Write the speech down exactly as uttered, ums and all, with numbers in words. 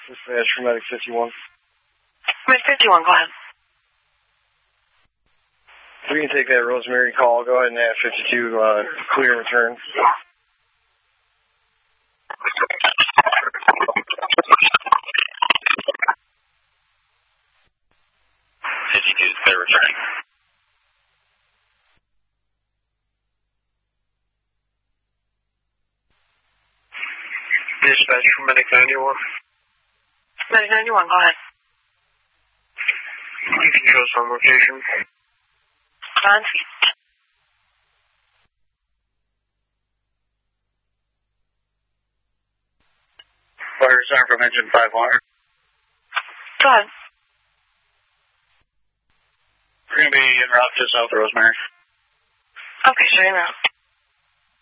Dispatch for Medic fifty-one. Medic fifty-one, go ahead. We can take that Rosemary call. Go ahead and add fifty-two, uh, clear and return. fifty-two is clear returning. Dispatch for Medic ninety-one. Medic ninety-one, go ahead. You can show us on location. On. Fire sign from engine five one. Go ahead. We're going to be en route to South Rosemary. Okay, sure, en route.